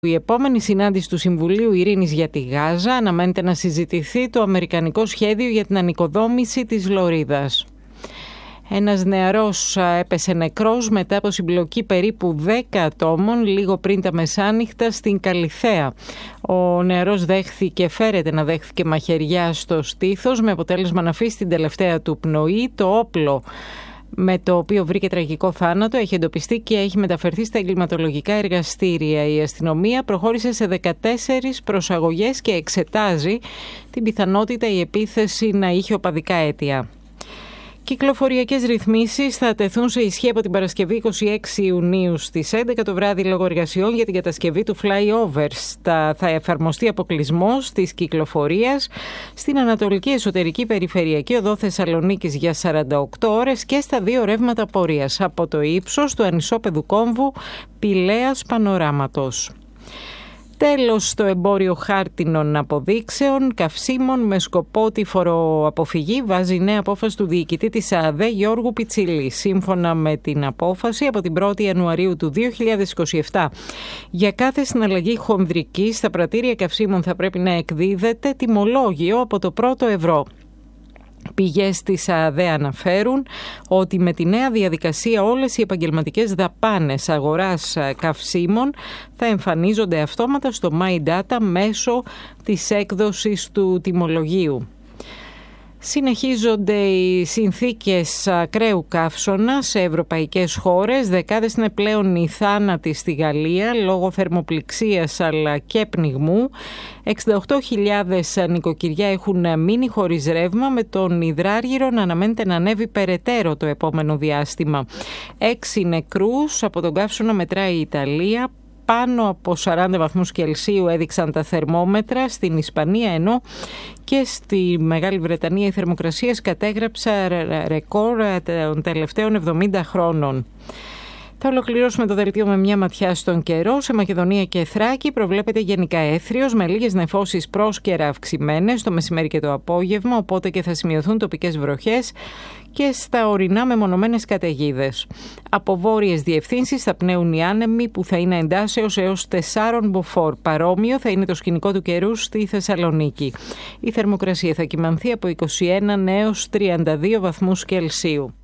Η επόμενη συνάντηση του Συμβουλίου Ειρήνης για τη Γάζα αναμένεται να συζητηθεί το αμερικανικό σχέδιο για την ανοικοδόμηση της Λωρίδας. Ένας νεαρός έπεσε νεκρός μετά από συμπλοκή περίπου 10 ατόμων λίγο πριν τα μεσάνυχτα στην Καλιθέα. Ο νεαρός φέρεται να δέχθηκε μαχαιριά στο στήθος με αποτέλεσμα να αφήσει την τελευταία του πνοή. Το όπλο με το οποίο βρήκε τραγικό θάνατο έχει εντοπιστεί και έχει μεταφερθεί στα εγκληματολογικά εργαστήρια. Η αστυνομία προχώρησε σε 14 προσαγωγές και εξετάζει την πιθανότητα η επίθεση να είχε οπαδικά αίτια. Κυκλοφοριακές ρυθμίσεις θα τεθούν σε ισχύ από την Παρασκευή 26 Ιουνίου στις 11 το βράδυ λόγω εργασιών για την κατασκευή του flyovers. Θα εφαρμοστεί αποκλεισμός της κυκλοφορίας στην Ανατολική Εσωτερική Περιφερειακή Οδό Θεσσαλονίκης για 48 ώρες και στα δύο ρεύματα πορείας από το ύψος του ανισόπεδου κόμβου Πηλαίας Πανοράματος. Τέλος, στο εμπόριο χάρτινων αποδείξεων καυσίμων με σκοπό τη φοροαποφυγή βάζει νέα απόφαση του διοικητή της ΑΔΕ Γιώργου Πιτσίλη. Σύμφωνα με την απόφαση, από την 1η Ιανουαρίου του 2027, για κάθε συναλλαγή χονδρική στα πρατήρια καυσίμων θα πρέπει να εκδίδεται τιμολόγιο από το πρώτο ευρώ. Πηγές της ΑΔΕ αναφέρουν ότι με τη νέα διαδικασία όλες οι επαγγελματικές δαπάνες αγοράς καυσίμων θα εμφανίζονται αυτόματα στο My Data μέσω της έκδοσης του τιμολογίου. Συνεχίζονται οι συνθήκες ακραίου καύσωνα σε ευρωπαϊκές χώρες. Δεκάδες είναι πλέον οι θάνατοι στη Γαλλία λόγω θερμοπληξίας αλλά και πνιγμού. 68.000 νοικοκυριά έχουν μείνει χωρίς ρεύμα, με τον υδράργυρο να αναμένεται να ανέβει περαιτέρω το επόμενο διάστημα. 6 νεκρούς από τον καύσωνα μετράει η Ιταλία. Πάνω από 40 βαθμούς Κελσίου έδειξαν τα θερμόμετρα στην Ισπανία, ενώ και στη Μεγάλη Βρετανία οι θερμοκρασίες κατέγραψαν ρεκόρ των τελευταίων 70 χρόνων. Θα ολοκληρώσουμε το δελτίο με μια ματιά στον καιρό. Σε Μακεδονία και Θράκη προβλέπεται γενικά έθριος με λίγες νεφώσεις πρόσκαιρα αυξημένες το μεσημέρι και το απόγευμα, οπότε και θα σημειωθούν τοπικές βροχές και στα ορεινά μεμονωμένες καταιγίδες. Από βόρειες διευθύνσεις θα πνέουν οι άνεμοι που θα είναι εντάσσεως έως 4 μποφόρ. Παρόμοιο θα είναι το σκηνικό του καιρού στη Θεσσαλονίκη. Η θερμοκρασία θα κυμανθεί από 21 έως 32 βαθμούς Κελσίου.